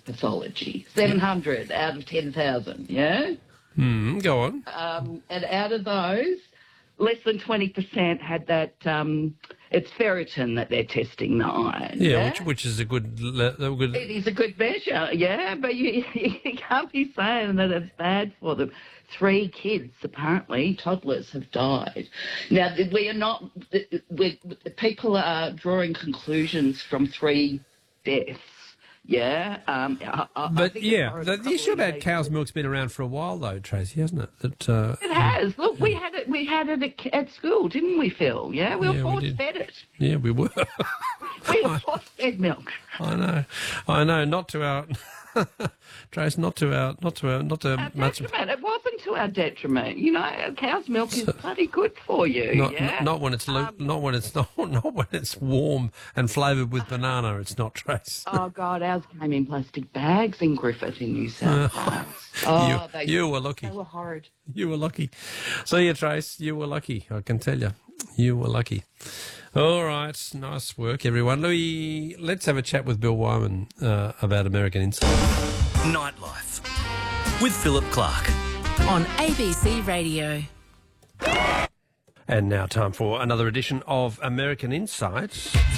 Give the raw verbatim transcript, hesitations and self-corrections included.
pathology. seven hundred out of ten thousand, yeah? Mm, go on. Um, and out of those, less than twenty percent had that, um, it's ferritin that they're testing, the iron. Yeah, yeah? Which, which is a good... le- a good. It is a good measure, yeah, but you, you can't be saying that it's bad for them. Three kids, apparently, toddlers, have died. Now, we are not... We, people are drawing conclusions from three deaths. Yeah, um, I, I But, think yeah, the, the issue about cow's milk's been around for a while, though, Tracy, hasn't it? That, uh, it has. Look, we had it. We had it at, at school, didn't we, Phil? Yeah, we were Yeah, we force did. fed it. Yeah, we were. We were force fed milk. I know, I know. Not to our, Trace. Not to our, not to our, not to Our much. detriment. It wasn't to our detriment. You know, cow's milk is bloody good for you. Not, yeah. not when it's lu- Um, not when it's not not when it's warm and flavoured with banana. It's not, Trace. Oh God, ours came in plastic bags in Griffith in New South Wales. Oh, you, they, you were lucky. they were horrid. You were lucky. So yeah, Trace, you were lucky. I can tell you, you were lucky. All right, nice work, everyone. Louis, let's have a chat with Bill Wyman uh, about American Insight. Nightlife with Philip Clark. On A B C Radio. And now time for another edition of American Insight.